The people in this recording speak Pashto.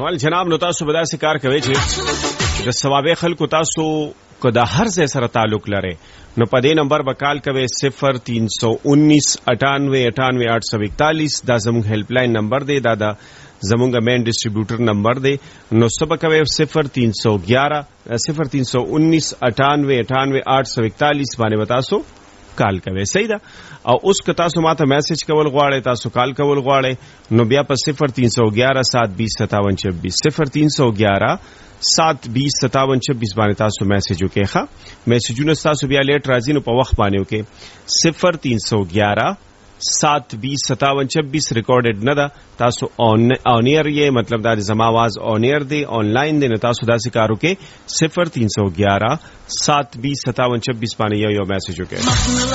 ول جناب نو تاسو به داسې کار کوي چې د ثوابه خلکو تاسو کو د هر ځای سره تعلق لري نو په دې نمبر بکال کوي 0319 98 98 841 دا زموږ هیلپ لاین نمبر دی دا زمونږ مین ډسټریبیوټر نمبر دی نو سبا کوي 0311 0319 98 98 841 باندې تاسو کال کوي صحیح ده او اوس که تاسو ماته میسج کول غواړئ تاسو کال کول غواړئ نو بیا په 0311 720 5726 0311 720 5726 باندې تاسو میسج وکړئ ښه میسجونه تاسو بیا لیټ راځي نو په وخت باندې وکړئ 0311 720 5726 ریکارډډ نه ده تاسو اون ایر یې مطلب دا زما आवाज اون ایر دی آنلاین دی نو تاسو داسې کار وکړئ 0311 720 5726 باندې یو میسج وکړئ